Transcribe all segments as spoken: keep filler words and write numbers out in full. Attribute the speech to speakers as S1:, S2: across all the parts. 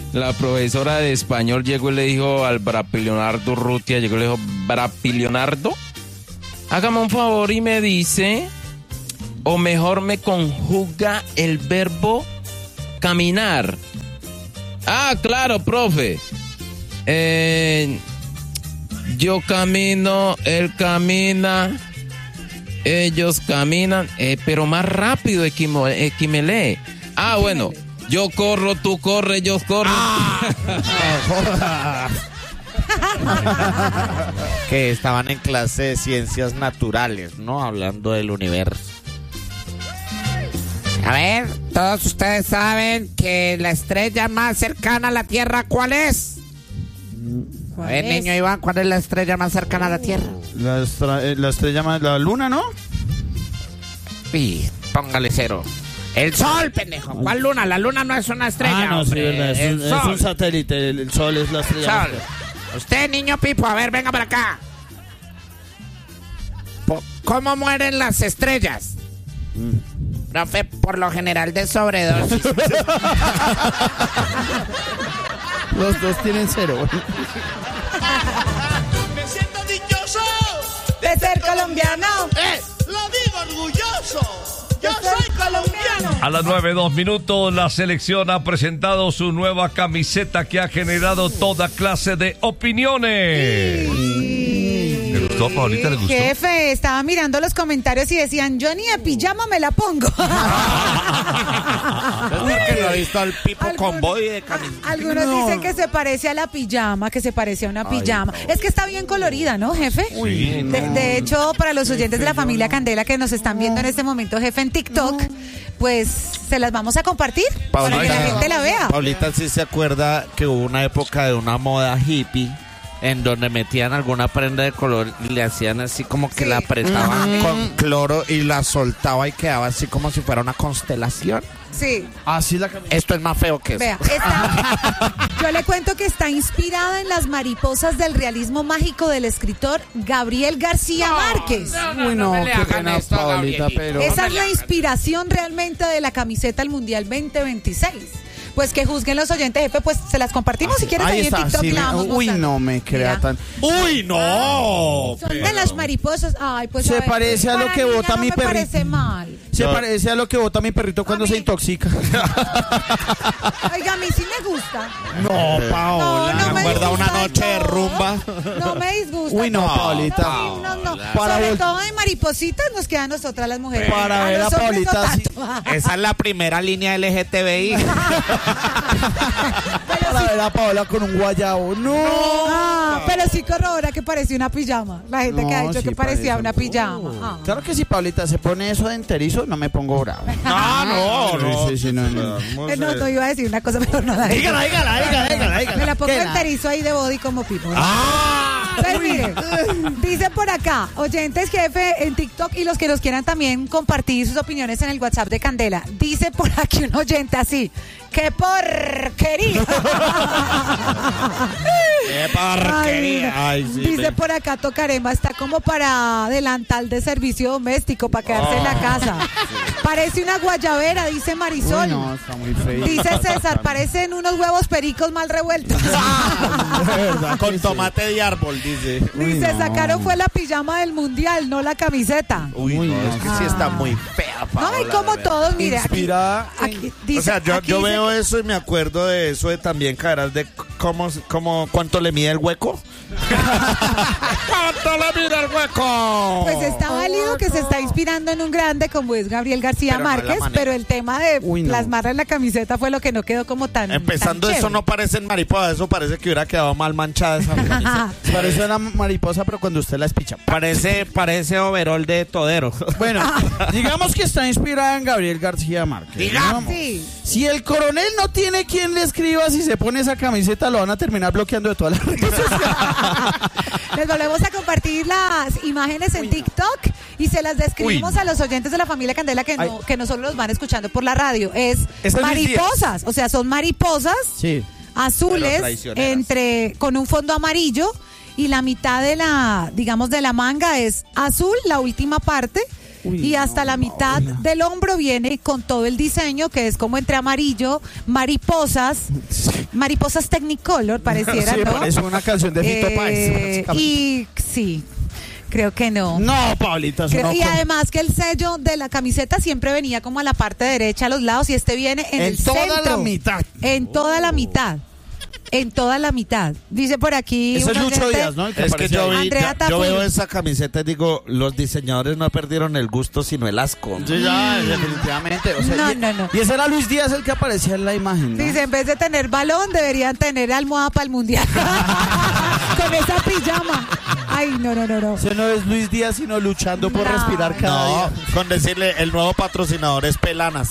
S1: la profesora de español llegó y le dijo al Brapilionardo Rutia, llegó y le dijo, Brapilionardo, hágame un favor y me dice, o mejor me conjuga el verbo caminar. Ah, claro, profe. Eh, yo camino, él camina, ellos caminan, eh, pero más rápido, Equimele. Ah, bueno, yo corro, tú corres, ellos corren.
S2: Ah. Que estaban en clase de ciencias naturales, ¿no? Hablando del universo. A ver, todos ustedes saben que la estrella más cercana a la Tierra, ¿cuál es? A ver,
S3: es?
S2: niño Iván, ¿cuál es la estrella más cercana a la Tierra?
S4: La, estra- la estrella más, la luna, ¿no?
S2: Sí, póngale cero. El sol, pendejo. ¿Cuál luna? La luna no es una estrella,
S4: Ah, no, sí,
S2: hombre.
S4: verdad. Es,
S2: El
S4: un, es
S2: sol.
S4: un satélite. El, el sol es la estrella.
S2: Sol. Usted, niño Pipo, a ver, venga para acá. Po- ¿Cómo mueren las estrellas?
S4: Mm.
S2: Profe, por lo general de sobredosis.
S4: Los dos tienen cero.
S5: Me siento dichoso
S3: De ser colombiano.
S5: ¡Eh! Lo digo orgulloso. Yo soy colombiano.
S6: A las nueve, dos minutos, la selección ha presentado su nueva camiseta que ha generado toda clase de opiniones. ¿Le gustó, Paulita? ¿Le gustó?
S3: Jefe, estaba mirando los comentarios y decían, yo ni de pijama me la pongo.
S2: Que no he visto al Pipo
S3: Algún-
S2: con boy de camiseta.
S3: Algunos
S4: No.
S3: dicen que se parece a la pijama, que se parece a una pijama. Es que está bien colorida, ¿no, jefe?
S6: Sí.
S3: De, de hecho, para los oyentes de la familia Candela que nos están viendo en este momento, jefe, en TikTok, pues se las vamos a compartir para que la gente la vea.
S2: Paulita sí se acuerda que hubo una época de una moda hippie en donde metían alguna prenda de color y le hacían así como que
S3: Sí.
S2: la apretaban con cloro y la soltaba y quedaba así como si fuera una constelación.
S3: Sí,
S4: Así la camiseta.
S2: Esto es más feo que eso.
S3: vea, está- yo le cuento que está inspirada en las mariposas del realismo mágico del escritor Gabriel García Márquez.
S4: Uy, no,
S2: le
S4: qué
S2: hagan
S4: pena,
S2: esto a
S4: Paulita,
S2: Gabrielito.
S4: pero...
S3: Esa
S2: no
S3: es
S2: me
S3: la
S2: la-
S3: inspiración realmente de la camiseta al Mundial veinte veintiséis. Pues que juzguen los oyentes, jefe, pues se las compartimos si quieres ahí,
S4: Ahí
S3: en
S4: está,
S3: TikTok
S4: sí,
S3: y la
S4: me-
S3: vamos
S4: uy,
S3: mostrando.
S4: no me crea
S3: Mira.
S4: tan...
S2: ¡Uy, no!
S3: Son de las mariposas. Ay, pues
S4: Se
S3: a ver,
S4: parece a lo
S3: para
S4: que
S3: niña
S4: bota
S3: no
S4: mi
S3: me
S4: perrito.
S3: parece mal.
S4: Se
S2: Yo-
S4: parece a lo que bota mi perrito cuando
S3: A
S4: se
S3: mí-
S4: intoxica.
S3: Oiga, a mí sí me gusta.
S4: No,
S3: No,
S4: Paola.
S3: no me
S2: acuerda una
S3: disgusta,
S2: noche de
S3: no.
S2: rumba.
S3: No me disgusta.
S4: Uy, no, Paulita.
S3: No, no, no.
S4: Para
S3: Sobre
S4: vol-
S3: todo en maripositas nos quedan nosotras las mujeres.
S4: Para ver
S3: los
S4: a
S3: hombres no
S4: Paulita, sí.
S3: tanto.
S2: Esa es la primera línea L G T B I.
S4: Para ver a Paola con un guayabo. No.
S3: Ah, pero sí corrobora que parecía una pijama. La gente que ha
S4: No,
S3: dicho
S4: sí
S3: que parecía
S4: parece.
S3: una pijama. Ah.
S4: Claro que si Paulita se pone eso de enterizo, no me pongo bravo.
S2: No, no, no.
S4: Sí, sí, no, no.
S3: Eh, No, no iba a decir una cosa, mejor no la digo.
S4: Dígala, dígala, dígala, dígala, dígala.
S3: Me la pongo
S4: ¿Qué
S3: enterizo ahí de body como Pipo.
S2: ¡Ah!
S3: Entonces, mire, dice por acá, oyentes jefe en TikTok y los que nos quieran también compartir sus opiniones en el WhatsApp de Candela. Dice por aquí un oyente así, ¡qué porquería!
S2: ¡Qué porquería!
S3: Ay,
S2: Ay, sí,
S3: dice
S2: ve.
S3: por acá Tocarema, está como para delantal de servicio doméstico, para quedarse en la casa. Parece una guayabera, dice Marisol.
S4: Uy, no, está muy feo.
S3: Dice César, parecen unos huevos pericos mal revueltos.
S4: De verdad.
S2: Con
S4: que sí.
S2: tomate de árbol, dice.
S4: Uy,
S3: Dice,
S4: no.
S3: sacaron fue la pijama del mundial, no la camiseta.
S2: Uy,
S4: Uy,
S2: no,
S4: no.
S2: es que sí está muy fea,
S3: No,
S2: Paola,
S3: y como
S2: de verdad.
S3: todos, mire, aquí,
S4: Inspirada en-
S3: aquí dice,
S2: O sea, yo,
S3: aquí
S2: yo
S3: dice
S2: veo
S3: que-
S2: eso y me acuerdo de eso de también, caras, de cómo, cómo, cuánto le mide el hueco. ¿Cuánto le mide el hueco?
S3: Pues está válido que se está inspirando en un grande como es Gabriel García
S2: Pero no de la
S3: Márquez,
S2: manera.
S3: pero el tema de
S4: Uy, no.
S3: plasmarla en la camiseta fue lo que no quedó como tan
S2: Empezando,
S3: tan
S2: eso
S3: chévere.
S2: no parecen mariposas, eso parece que hubiera quedado mal manchada esa camisa.
S4: Parece una mariposa, pero cuando usted la espicha.
S2: Parece, parece overol de todero.
S4: Bueno, digamos que está inspirada en Gabriel García Márquez.
S2: Digamos.
S3: Sí.
S4: Si el coronel no tiene quien le escriba, si se pone esa camiseta, lo van a terminar bloqueando de todas las redes sociales.
S3: Les volvemos a compartir las imágenes en TikTok y se las describimos
S2: Uy.
S3: a los oyentes de la familia Candela que no,
S4: Ay.
S3: que no solo los van escuchando por la radio. Es
S2: Esta es
S3: mariposas, o sea, son mariposas
S4: Sí.
S2: Pero
S3: azules
S2: traicioneras.
S3: entre con un fondo amarillo y la mitad de la, digamos, de la manga es azul, la última parte.
S4: Uy,
S3: y hasta
S4: no,
S3: la mitad
S4: Paola.
S3: del hombro viene con todo el diseño, que es como entre amarillo, mariposas, mariposas Technicolor, pareciera,
S4: Sí,
S3: ¿no?
S4: parece una canción de Fito
S3: Eh,
S4: Páez, básicamente.
S3: y sí, creo que no.
S4: No, Paulita, eso
S3: Creo-
S4: no
S3: y
S4: con-
S3: además que el sello de la camiseta siempre venía como a la parte derecha, a los lados, y este viene en,
S4: En
S3: el
S4: toda
S3: centro.
S4: la mitad.
S3: En toda la mitad. En toda la mitad. Dice por aquí.
S4: Ese es
S3: un
S4: Lucho
S3: oyente,
S4: Díaz, ¿no? El que
S2: Es que
S4: aparece
S2: yo,
S4: ahí.
S2: vi,
S3: Andrea
S2: ya- yo
S3: Tafuri.
S2: veo esa camiseta y digo, los diseñadores no perdieron el gusto, sino el asco.
S4: Sí, ya, definitivamente. O sea,
S3: No,
S4: y,
S3: no, no.
S4: Y ese era Luis Díaz el que aparecía en la imagen, ¿no?
S3: Dice, en vez de tener balón, deberían tener almohada para el mundial. Con esa pijama. Ay, no, no, no, no.
S4: Ese no es Luis Díaz, sino luchando por
S3: No,
S4: respirar cada
S2: No,
S4: día.
S2: con decirle, el nuevo patrocinador es Pelanas.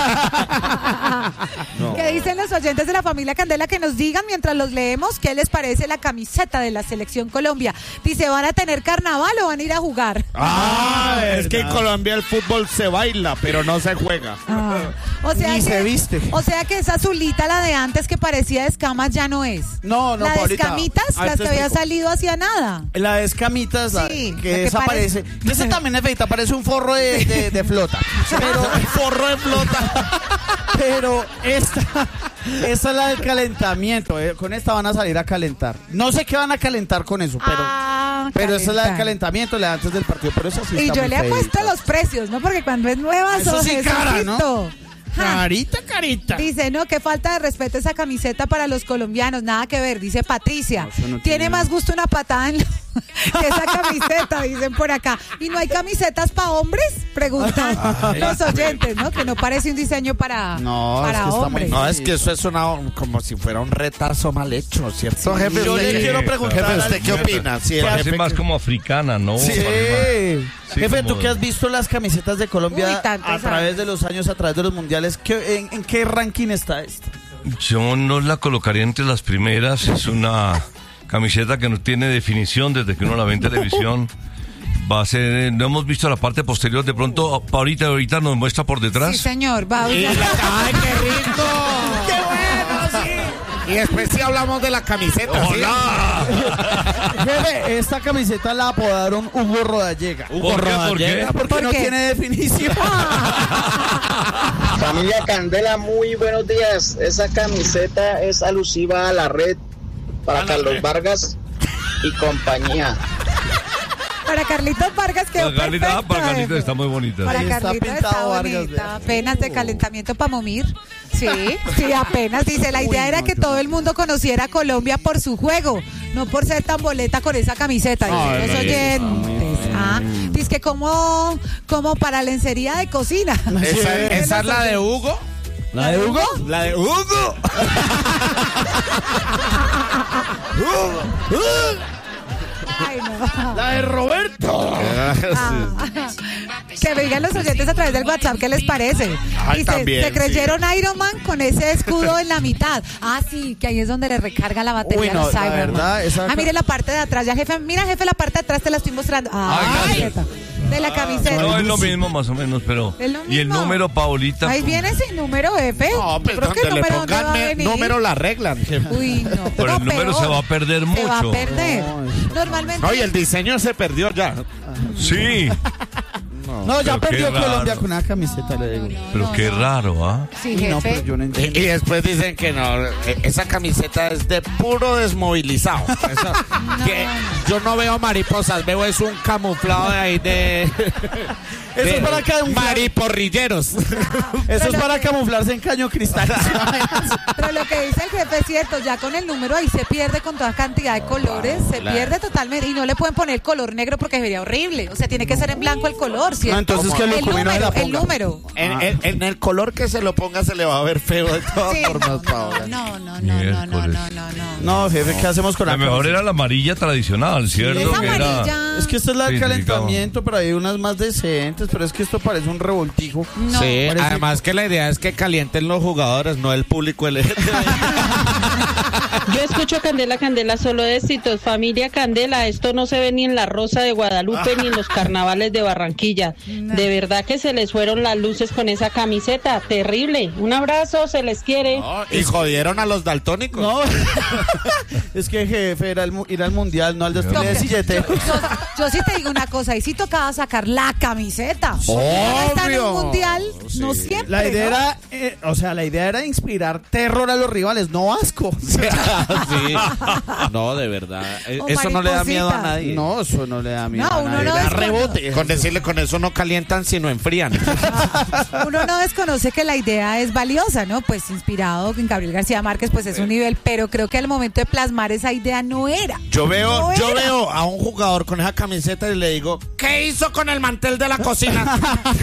S2: No.
S3: ¿Qué dicen los oyentes de la familia Candela? Que nos digan mientras los leemos qué les parece la camiseta de la Selección Colombia. Dice, ¿van a tener carnaval o van a ir a jugar?
S2: Ah, es
S4: verdad.
S2: que en Colombia el fútbol se baila, pero no se juega.
S3: Ah. O sea
S4: Ni
S3: que,
S4: se viste.
S3: O sea que esa azulita, la de antes que parecía de escamas, ya no es.
S4: No, no,
S3: La de
S4: Paulita,
S3: escamitas,
S4: a ver,
S3: las
S4: te
S3: que había
S4: explico.
S3: salido hacia nada.
S4: La de escamitas, la-
S3: Sí, la
S4: que
S3: que
S4: desaparece.
S3: parece-
S4: Que ese también es feita, parece un forro de, de- de flota. Pero,
S2: Forro de flota.
S4: pero esta, esta es la del calentamiento. eh. Con esta van a salir a calentar. No sé qué van a calentar con eso, pero,
S3: Ah,
S4: pero esa es la del
S3: calentar.
S4: calentamiento, la de antes del partido. Pero esa sí
S3: Y
S4: está
S3: yo
S4: muy
S3: le he puesto
S4: feita.
S3: los precios, ¿no? Porque cuando es nueva,
S4: Eso
S3: sos
S4: sí cara, ¿no?
S3: Jesucristo. Ja.
S4: Carita, carita.
S3: Dice, no, qué falta de respeto esa camiseta para los colombianos, nada que ver, dice Patricia.
S4: No, eso no
S3: tiene,
S4: tiene
S3: más gusto una patada en lo- que esa camiseta, dicen por acá. ¿Y no hay camisetas para hombres? Preguntan los oyentes, ¿no? Que no parece un diseño para,
S4: No, es
S3: para
S4: que está muy-
S3: hombres.
S2: No, es que eso es una, como si fuera un retazo mal hecho, ¿cierto, jefe?
S4: Yo
S2: ¿Usted
S4: le
S2: qué-
S4: quiero preguntar
S2: Jefe,
S4: al-
S2: ¿usted qué opina? Sí, el
S6: Parece
S2: jefe
S6: más
S2: que-
S6: como africana, ¿no?
S4: Sí.
S6: Parece más- Sí,
S4: Jefe,
S6: como-
S4: tú que has visto las camisetas de Colombia
S3: Uy, tantos
S4: a través
S3: años.
S4: de los años, a través de los mundiales, ¿qué- en, en qué ranking está esta?
S6: Yo no la colocaría entre las primeras. Es una camiseta que no tiene definición desde que uno la ve en televisión. Va a ser, no hemos visto la parte posterior. De pronto, ahorita, ahorita nos muestra por detrás.
S3: Sí, señor, va a
S2: ¡Ay, qué rico! ¡Qué bueno, sí! Y después sí hablamos de la camiseta. ¿sí?
S4: Jefe, esta camiseta la apodaron Hugo Rodallega.
S6: ¿Por qué? ¿Por qué?
S4: Porque
S3: ¿Por
S4: no
S3: qué?
S4: tiene definición.
S7: Familia Candela, muy buenos días. Esa camiseta es alusiva a la red para Carlos Vargas y compañía.
S3: Para Carlitos Vargas quedó
S6: Para Carlitos, ah,
S3: perfecta,
S6: para Carlitos
S3: jefe.
S6: está muy bonita.
S3: Para
S4: Ahí está
S3: Carlitos está,
S4: pintado Vargas,
S3: bonita.
S4: vea.
S3: Apenas de calentamiento para momir. Sí, sí, apenas. Dice, la idea
S4: Uy,
S3: era
S4: no,
S3: que
S4: yo
S3: todo
S4: no.
S3: el mundo conociera a Colombia por su juego, no por ser tan boleta con esa camiseta. Dicen
S4: Ay,
S3: los
S4: no,
S3: oyentes. Ah, dice que como, como para lencería de cocina.
S2: ¿Esa, esa es la de Hugo?
S4: ¿La de Hugo?
S2: La de Hugo.
S3: Ay, no.
S4: La de Roberto.
S3: Ah. Que me digan los oyentes a través del WhatsApp qué les parece.
S2: Ay,
S3: Dice,
S2: también,
S3: se creyeron Iron Man con ese escudo en la mitad. Ah, sí, que ahí es donde le recarga la batería
S4: Uy,
S3: a
S4: no,
S3: los
S4: la
S3: Iron Man.
S4: verdad, esa
S3: Ah,
S4: ca-
S3: mire la parte de atrás. Ya, jefe, mira, jefe, la parte de atrás te la estoy mostrando. Ah,
S6: Ay,
S3: la
S6: gracias.
S3: camiseta. De la camiseta.
S6: No, es lo mismo más o menos, pero...
S3: Es lo
S6: Y el
S3: mismo.
S6: número, Paulita.
S3: Ahí viene ese número, jefe.
S2: No, pues
S3: Creo que
S2: donde
S3: el
S2: le
S3: número ¿dónde va a
S2: pongan me-
S3: venir?
S2: número la arreglan, jefe.
S3: Uy, no.
S6: Pero
S3: no,
S6: el número se va a perder
S3: Se va a
S6: mucho.
S3: perder.
S4: No, eso-
S3: Normalmente.
S2: Oye, el diseño se perdió ya.
S6: Sí,
S4: No, ya
S6: Pero qué
S4: perdió
S6: raro.
S4: Colombia con una camiseta, le digo.
S6: pero qué raro, ¿ah?
S3: Sí,
S4: Uy, no,
S3: jefe.
S4: pero yo no
S2: Y,
S4: entiendo.
S2: y después dicen que no, eh, esa camiseta es de puro desmovilizado. Eso- que yo no veo mariposas, veo es un camuflado de ahí de...
S4: Eso
S2: de
S4: es para camuflar.
S2: mariporrilleros.
S4: Eso es para camuflarse en caño cristal.
S3: Pero lo que dice el jefe es cierto, ya con el número ahí se pierde con toda cantidad de colores, se
S2: claro.
S3: pierde totalmente y no le pueden poner color negro porque sería horrible, o sea, tiene que ser en blanco el color, ¿cierto?
S4: No, entonces que el
S3: el
S4: Lucumino se
S3: número,
S4: la
S3: el
S4: ponga.
S3: número.
S2: En, en- en el color que se lo ponga se le va a ver feo de todas
S3: Sí,
S2: formas,
S3: no,
S2: Paola.
S3: no, no, no, no, no, no, no, no, no.
S4: No, jefe, ¿qué hacemos con
S6: La
S4: la
S6: mejor
S4: camiseta?
S6: era la amarilla tradicional, ¿cierto?
S3: Esa
S6: Que era-
S3: amarilla.
S4: Es que esta es la
S6: Sí,
S4: del
S6: sí,
S4: calentamiento, pero hay unas más decentes, pero es que esto parece un revoltijo.
S3: No.
S2: Sí,
S4: Parece-
S2: además que la idea es que calienten los jugadores, no el público L G T B.
S8: Yo escucho Candela, Candela, solo éxitos. Familia Candela, esto no se ve ni en la Rosa de Guadalupe ni en los carnavales de Barranquilla. De verdad que se les fueron las luces con esa camiseta. Terrible. Un abrazo, se les quiere.
S2: No, y jodieron a los daltónicos.
S4: No, es que jefe, era el mu- ir al mundial, no al desfile
S3: No,
S4: de
S3: que-
S4: sillete.
S3: yo- Yo sí te digo una cosa, y sí tocaba sacar la camiseta.
S2: Obvio.
S3: Estar en un mundial,
S2: Sí.
S3: no siempre.
S4: La idea
S3: ¿no?
S4: era, eh, o sea, la idea era inspirar terror a los rivales, no asco.
S2: Sí. No, de verdad. Eh,
S3: O
S2: Eso no le da miedo a
S3: mariposita.
S2: nadie.
S4: No, eso no le da miedo
S3: No,
S4: a
S3: uno
S4: nadie.
S3: no
S4: Le da
S3: es cuando-
S4: rebote.
S2: Con decirle con eso no calientan, sino enfrían.
S3: Uno no desconoce que la idea es valiosa, ¿no? Pues inspirado en Gabriel García Márquez, pues es un nivel, pero creo que al momento de plasmar esa idea no era.
S2: Yo veo,
S3: No
S2: yo
S3: era.
S2: veo a un jugador con esa camiseta y le digo, ¿qué hizo con el mantel de la cocina?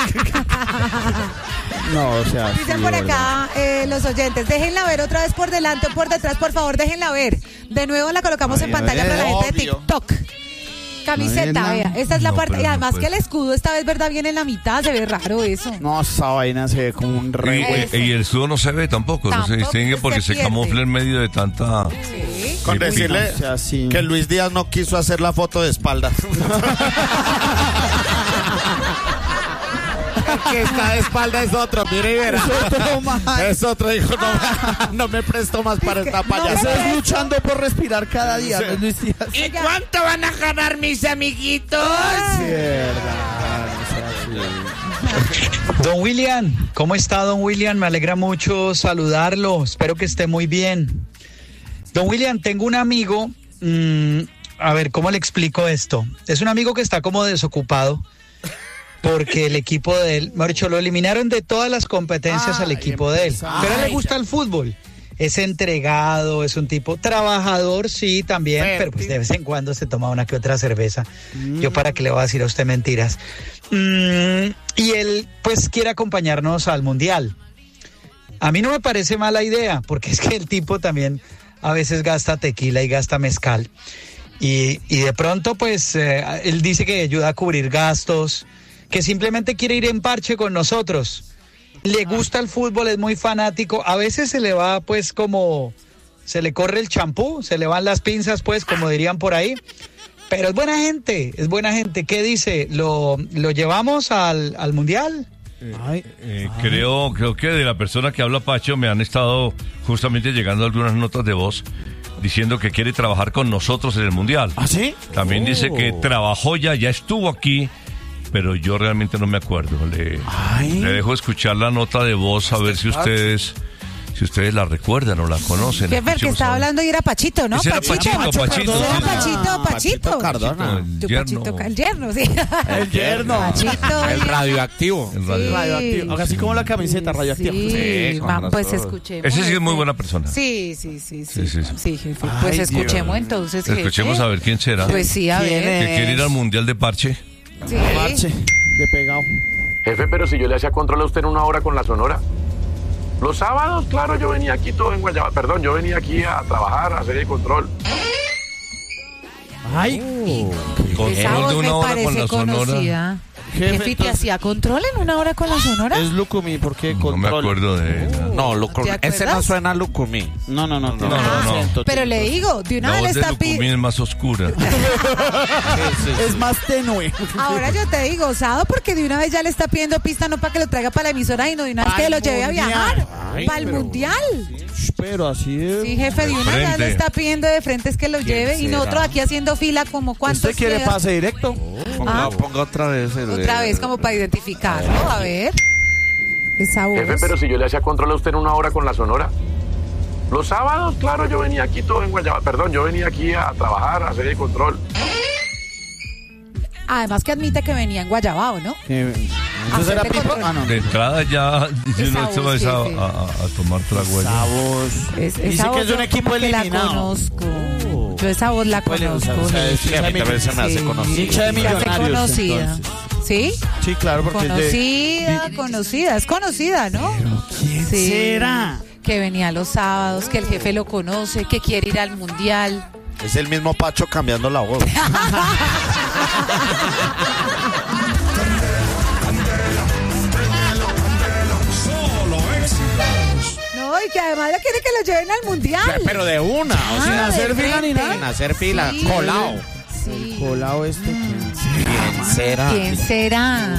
S4: No, o sea.
S3: Dicen
S4: sí,
S3: por
S4: verdad.
S3: acá eh, los oyentes, déjenla ver otra vez por delante o por detrás, por favor, déjenla ver. De nuevo la colocamos
S4: Ay,
S3: en
S4: a
S3: pantalla
S4: ver,
S3: para la gente de
S2: obvio.
S3: TikTok. Camiseta,
S4: Buena.
S3: vea, esta es la
S6: No,
S3: parte,
S6: pero
S3: y
S6: no
S3: además
S6: puede.
S3: que el escudo esta vez, ¿verdad? Viene en la mitad, se ve raro eso.
S4: No, esa vaina se ve como un
S6: Y,
S4: rey.
S3: Eso.
S6: y el escudo no se ve tampoco, no se
S3: Tampoco
S6: distingue
S3: se
S6: porque se
S3: pierde.
S6: camufla en medio de tanta...
S3: Sí.
S2: Con
S6: Sí,
S2: decirle
S4: o sea, sí.
S2: que Luis Díaz no quiso hacer la foto de espalda. El que está de espalda es otro, mire y verá.
S4: Otro más.
S2: Es otro, dijo, no, no me presto más para esta
S3: no me
S2: payasada.
S4: Estás
S3: presto.
S4: luchando por respirar cada día, ¿no, Luis Díaz?
S2: ¿Y cuánto van a ganar mis amiguitos?
S4: Sí, verdad, o sea, sí.
S9: Don William, ¿cómo está don William? Me alegra mucho saludarlo, espero que esté muy bien. Don William, tengo un amigo, mmm, a ver, ¿cómo le explico esto? Es un amigo que está como desocupado porque el equipo de él, mejor dicho, lo eliminaron de todas las competencias al
S4: Ay,
S9: equipo de él.
S4: empezamos.
S9: Pero a él le
S4: Ay,
S9: gusta el fútbol. Es entregado, es un tipo trabajador, sí, también, pero pues de vez en cuando se toma una que otra cerveza. Yo para qué le voy a decir a usted mentiras. Mm, y él pues quiere acompañarnos al Mundial. A mí no me parece mala idea, porque es que el tipo también a veces gasta tequila y gasta mezcal. Y, y de pronto pues eh, él dice que ayuda a cubrir gastos, que simplemente quiere ir en parche con nosotros. Le gusta el fútbol, es muy fanático. A veces se le va pues como, se le corre el champú, se le van las pinzas pues, como dirían por ahí. Pero es buena gente, es buena gente. ¿Qué dice? ¿Lo, lo llevamos al, al Mundial?
S4: Ay,
S6: Eh, creo, creo que de la persona que habla Pacho me han estado justamente llegando algunas notas de voz diciendo que quiere trabajar con nosotros en el Mundial.
S4: ¿ah, sí?
S6: También dice que trabajó ya, ya estuvo aquí, pero yo realmente no me acuerdo. Le,
S4: Ay.
S6: le dejo escuchar la nota de voz a ver si ustedes, si ustedes la recuerdan o la conocen.
S3: Jefe, el que
S6: Escuchemos
S3: estaba
S6: a ver.
S3: hablando y era Pachito, ¿no?
S6: Ese era Pachito, Pachito,
S3: Era
S6: sí.
S3: Pachito, Pachito.
S2: Cardona.
S6: El
S3: Tu
S6: yerno.
S3: Pachito, el yerno, sí.
S4: El yerno.
S3: Pachito.
S2: El radioactivo.
S6: El radio.
S3: Sí.
S4: Radioactivo. Así como la camiseta radioactiva.
S3: Sí,
S2: Sí, con
S3: ma-
S2: razón.
S3: pues escuchemos.
S6: Ese sí es muy
S3: este.
S6: buena persona.
S3: Sí, sí, sí, sí.
S6: Sí, sí, sí.
S3: Sí, jefe.
S4: Ay,
S3: Pues
S4: Dios.
S3: escuchemos entonces, jefe.
S6: Escuchemos a ver quién será.
S3: Pues sí, a
S4: ¿Quién
S3: ver.
S6: Que quiere ir al Mundial de Parche.
S3: Sí.
S4: Parche, de pegado.
S10: Jefe, pero si yo le hacía control a usted en una hora con la Sonora. Los sábados, claro, yo venía aquí todo en Guayaba. Perdón, yo venía aquí a trabajar, a hacer el control.
S4: Ay,
S6: Control
S3: Esa
S6: de
S3: voz
S6: una
S3: me
S6: hora con
S3: parece
S6: la Sonora.
S3: conocida.
S4: Jefe,
S3: Jefe, ¿te
S4: entonces-
S3: hacía control en una hora con la Sonora?
S4: es Lucumi, ¿por qué
S6: No me
S4: control?
S6: acuerdo de él.
S2: No, Lucumí.
S3: ¿Te acuerdas?
S2: Ese no suena a Lucumí.
S4: No, no, no. tiene
S6: no,
S4: un
S6: no.
S4: acento,
S3: Pero
S4: tiene
S3: le
S4: un-
S3: digo, de una
S6: La
S3: vez le
S6: voz de
S3: está
S6: Lucumí
S3: pidiendo.
S6: es más oscura.
S4: Es más tenue.
S3: Ahora yo te digo, osado, porque de una vez ya le está pidiendo pista, no para que lo traiga para la emisora y no de una vez
S4: Pa'l
S3: que lo lleve a
S4: mundial.
S3: viajar.
S2: Ay,
S3: Para el
S2: pero-
S3: mundial.
S4: Pero así es.
S3: Sí, jefe, de una vez
S6: Frente.
S3: le está pidiendo de frente es que lo lleve y
S2: será?
S3: nosotros aquí haciendo fila como cuántos
S4: ¿Usted quiere
S3: quedan?
S4: pase directo?
S2: Ponga,
S3: Ah.
S2: ponga otra vez. el-
S3: Otra vez como para identificarlo, a ver. Esa voz.
S10: Jefe, pero si yo le hacía control a usted en una hora con la Sonora. Los sábados, claro, yo venía aquí todo en Guayaba. Perdón, yo venía aquí a trabajar, a hacer el control.
S3: Además que admite que venía en Guayabao, ¿no?
S4: ¿Entonces
S3: Hacerte
S4: era Pipo?
S3: control.
S4: Ah, no.
S6: De entrada ya dice
S3: Esa
S6: uno se va
S3: voz,
S6: a,
S3: jefe.
S6: a- a- a tomar trago.
S4: Esa voz.
S3: Es-
S4: Dice
S3: esa
S4: que
S3: voz
S4: es de un
S3: yo
S4: equipo
S3: como que
S4: eliminado.
S3: la conozco. Yo esa voz la
S4: Huele, o sea,
S3: conozco.
S4: o sea, es-
S2: Sí, a mí también se me hace
S3: Sí.
S2: conocida.
S4: Hincha de
S3: Se hace
S4: millonarios.
S3: conocida.
S4: entonces.
S3: ¿Sí?
S4: Sí, claro, porque es de...
S3: Conocida, conocida. Es conocida, ¿no?
S4: ¿Quién
S3: Sí.
S4: será?
S3: Que venía los sábados, que el jefe lo conoce, que quiere ir al mundial.
S2: Es el mismo Pacho cambiando la voz.
S3: No, y que además le quiere que lo lleven al mundial.
S2: Pero de una, o
S3: Ah,
S2: sea,
S3: de
S2: hacer fila ni
S3: frente.
S2: nada. Sin hacer fila,
S3: Sí.
S2: colado.
S3: Sí.
S4: Colado este. ¿quién será?
S2: ¿Quién será?
S3: ¿Quién será?